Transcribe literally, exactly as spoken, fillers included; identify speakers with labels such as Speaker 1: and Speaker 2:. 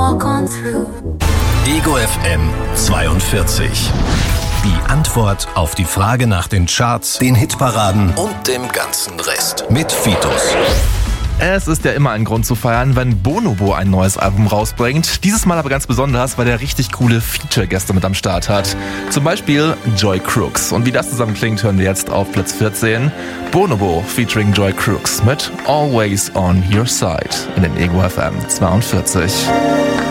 Speaker 1: walk on through.
Speaker 2: Ego F M zweiundvierzig. Die Antwort auf die Frage nach den Charts, den Hitparaden und dem ganzen Rest mit Fitus.
Speaker 3: Es ist ja immer ein Grund zu feiern, wenn Bonobo ein neues Album rausbringt. Dieses Mal aber ganz besonders, weil der richtig coole Feature-Gäste mit am Start hat. Zum Beispiel Joy Crooks. Und wie das zusammen klingt, hören wir jetzt auf Platz vierzehn. Bonobo featuring Joy Crooks mit Always on Your Side in den Ego F M zweiundvierzig.